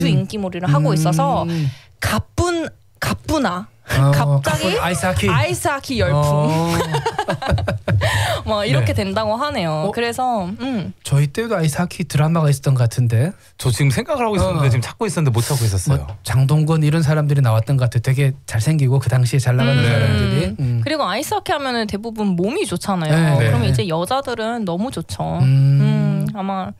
인기몰이를 하고 있어서 가뿐아 갑자기 아이스하키 열풍 뭐 이렇게 된다고 하네요. 그래서 저희 때도 아이스하키 드라마가 있었던 것 같은데 저 지금 생각을 하고 있었는데 지금 찾고 있었는데 못 찾고 있었어요. 뭐 장동건 이런 사람들이 나왔던 것 같아요. 되게 잘생기고 그 당시에 잘 나가는 사람들이. 그리고 아이스하키 하면은 대부분 몸이 좋잖아요. 네. 그러면 이제 여자들은 너무 좋죠. 아마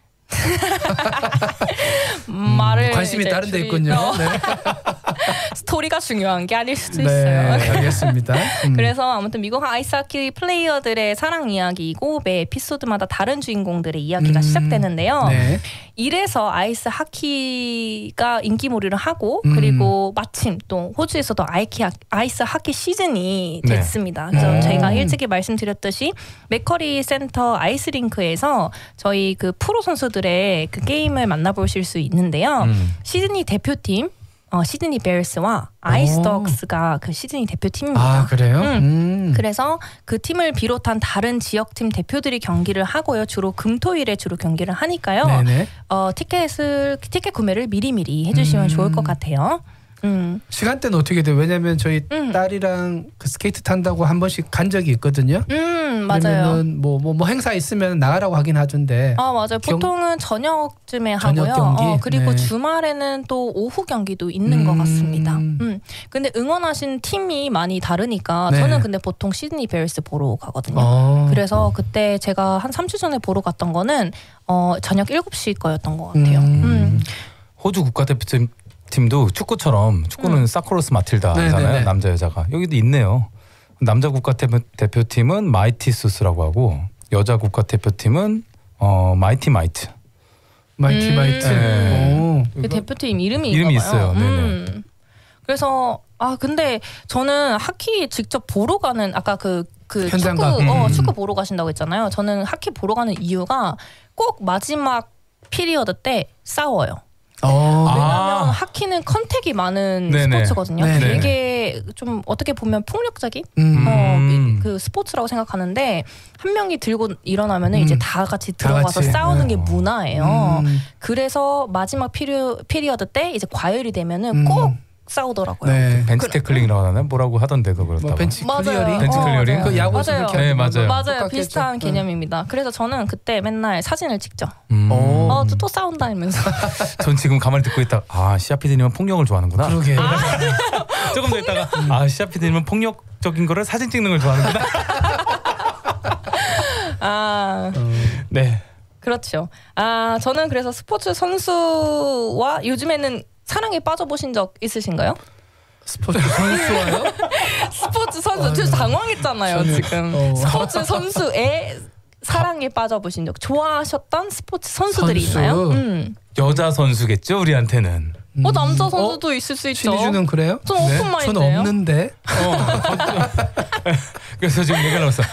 말을 관심이 다른 데 있군요. 네. 스토리가 중요한 게 아닐 수도 네, 있어요. 알겠습니다. 그래서 아무튼 미국 아이스하키 플레이어들의 사랑 이야기이고 매 에피소드마다 다른 주인공들의 이야기가 시작되는데요. 네. 이래서 아이스하키가 인기몰이를 하고 그리고 마침 또 호주에서도 아이스하키 시즌이 됐습니다. 그래서 저희가 일찍이 말씀드렸듯이 맥커리 센터 아이스링크에서 저희 그 프로 선수들의 그 게임을 만나보실 수 있는데요. 시드니 대표팀 시드니 베어스와 아이스덕스가 그 시드니 대표팀입니다. 아, 그래요? 그래서 그 팀을 비롯한 다른 지역팀 대표들이 경기를 하고요. 주로 금토일에 주로 경기를 하니까요. 네네. 티켓 구매를 미리미리 해주시면 좋을 것 같아요. 시간대는 어떻게 돼요? 왜냐면 저희 딸이랑 그 스케이트 탄다고 한 번씩 간 적이 있거든요. 맞아요. 뭐 행사 있으면 나가라고 하긴 하던데. 맞아요. 보통은 저녁쯤에 저녁 하고요. 경기? 그리고 네. 주말에는 또 오후 경기도 있는 것 같습니다. 근데 응원하신 팀이 많이 다르니까 네. 저는 근데 보통 시드니 베어스 보러 가거든요. 그래서 그때 제가 한 3주 전에 보러 갔던 거는 저녁 7시 거였던 것 같아요. 호주 국가대표팀도 축구처럼 축구는 사크로스 마틸다잖아요. 남자 여자가. 여기도 있네요. 남자 국가대표팀은 마이티수스라고 하고 여자 국가대표팀은 마이티 마이트. 네. 그 대표팀 이름이 있어요. 네네. 그래서 근데 저는 하키 직접 보러 가는 아까 그 축구 보러 가신다고 했잖아요. 저는 하키 보러 가는 이유가 꼭 마지막 피리어드 때 싸워요. 왜냐하면 하키는 컨택이 많은 스포츠거든요. 되게 좀 어떻게 보면 폭력적인 그 스포츠라고 생각하는데 한 명이 들고 일어나면 이제 다 같이 들어가서 싸우는 게 문화예요. 그래서 마지막 피리어드 때 이제 과열이 되면은 꼭 싸우더라고요. 네. 벤치 태클링이라고 하나 뭐라고 하던데도 그렇다고. 벤치 클리어링. 벤치 클리어링. 그 야구에서 그렇게 네, 맞아요. 맞아요. 비슷한 개념입니다. 그래서 저는 그때 맨날 사진을 찍죠. 또 싸운다 이러면서. 전 지금 가만히 듣고 있다. 시아 PD님은 폭력을 좋아하는구나. 그러게. 조금 더 있다가 시아 PD님은 폭력적인 거를 사진 찍는 걸 좋아하는구나. 네. 그렇죠. 저는 그래서 스포츠 선수와 요즘에는 사랑에 빠져보신 적 있으신가요? 스포츠 선수와요? 스포츠 선수. 저 당황했잖아요 지금. 스포츠 선수의 사랑에 빠져보신 적, 좋아하셨던 스포츠 선수들이 있나요? 여자 선수겠죠 우리한테는. 남자 선수도 있을 수 있죠. 신희주는 그래요? 전 오픈마인드예요. 저는 없는데. 그래서 지금 얘기가 나왔어.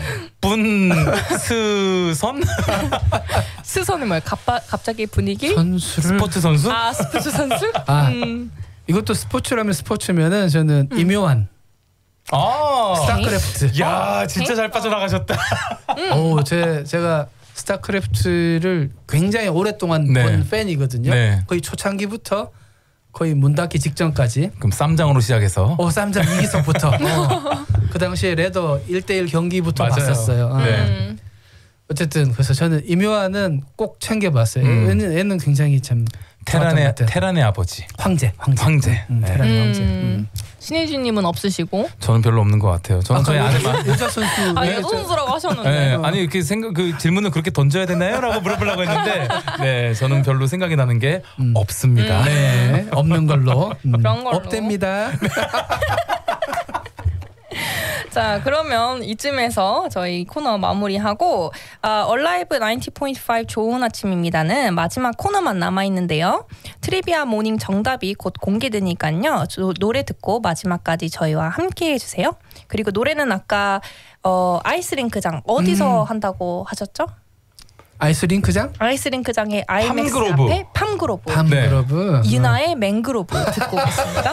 갑분스선? 스선은 뭐예요? 갑자기 분위기? 선수를. 스포츠 선수? 스포츠 선수? 이것도 스포츠라면 스포츠면은 저는 임요한. 스타크래프트. 야, 진짜 잘 빠져나가셨다. 제가 스타크래프트를 굉장히 오랫동안 본 팬이거든요. 거의 초창기부터 거의 문 닫기 직전까지. 그럼 쌈장으로 시작해서. 쌈장 이기석부터. 그 당시에 레더 1대1 경기부터 봤었어요. 어쨌든 그래서 저는 임요한은 꼭 챙겨봤어요. 얘는 굉장히 참 테란의 아버지. 황제. 테란의 황제. 신혜주님은 없으시고? 저는 별로 없는 것 같아요. 저는 저희 아내만. 여자 선수. 여자 선수라고 하셨는데. 아니 이렇게 그 질문을 그렇게 던져야 되나요?라고 물어보려고 했는데, 저는 별로 생각이 나는 게 없습니다. 없는 걸로. 그런 걸로. 없답니다. 자, 그러면 이쯤에서 저희 코너 마무리하고 얼라이브 90.5 좋은 아침입니다는 마지막 코너만 남아있는데요. 트리비아 모닝 정답이 곧 공개되니까요. 노래 듣고 마지막까지 저희와 함께 해주세요. 그리고 노래는 아까 아이스링크장 어디서 한다고 하셨죠? 아이스링크장? 아이스링크장의 아이맥스 팜그로브. 앞에 팜그로브. 팜그로브. 이나의 맹그로브 듣고 오겠습니다.